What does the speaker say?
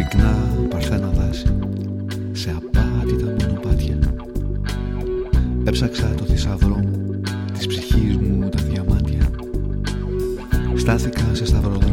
πυκνά παρθένα δάση, σε απάτητα μονοπάτια. Έψαξα το θησαυρό μου, της ψυχής μου τα διαμάντια. Στάθηκα σε σταυροδρόμι